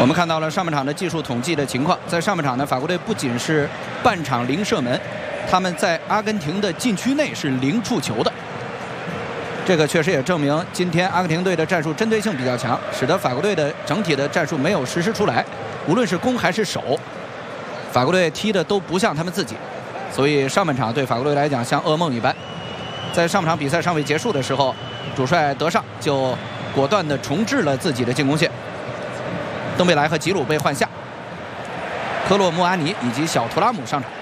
我们看到了上半场的技术统计的情况，在上半场呢，法国队不仅是半场零射门，他们在阿根廷的禁区内是0触球的。这个确实也证明今天阿根廷队的战术针对性比较强，使得法国队的整体的战术没有实施出来，无论是攻还是守，法国队踢的都不像他们自己，所以上半场对法国队来讲像噩梦一般。在上半场比赛尚未结束的时候，主帅德尚就果断地重置了自己的进攻线。登贝莱和吉鲁被换下，科洛穆阿尼以及小图拉姆上场。